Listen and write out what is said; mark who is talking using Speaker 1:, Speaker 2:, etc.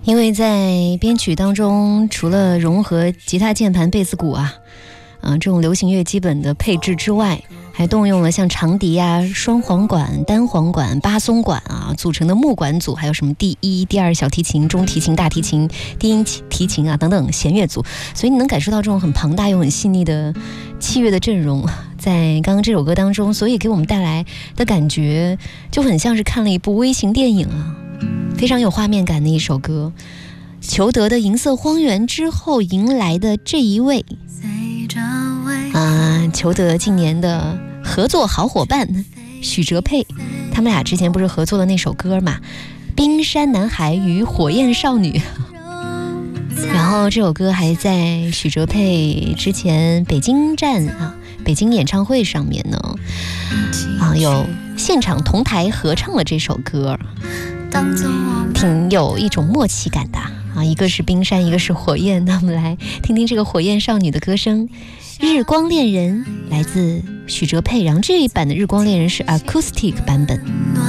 Speaker 1: 因为在编曲当中，除了融合吉他、键盘、贝斯、鼓这种流行乐基本的配置之外，还动用了像长笛双簧管、单簧管、巴松管组成的木管组，还有什么第一、第二小提琴、中提琴、大提琴、低音提琴等等弦乐组，所以你能感受到这种很庞大又很细腻的器乐的阵容，在刚刚这首歌当中，所以给我们带来的感觉就很像是看了一部微型电影非常有画面感的一首歌。裘德的《银色荒原》之后迎来的这一位裘德近年的合作好伙伴许哲佩，他们俩之前不是合作了那首歌嘛，《冰山男孩与火焰少女》然后这首歌还在许哲佩之前北京站北京演唱会上面呢有现场同台合唱了这首歌，挺有一种默契感的一个是冰山，一个是火焰。那我们来听听这个火焰少女的歌声，日光恋人来自许哲佩，然后这一版的日光恋人是 acoustic 版本。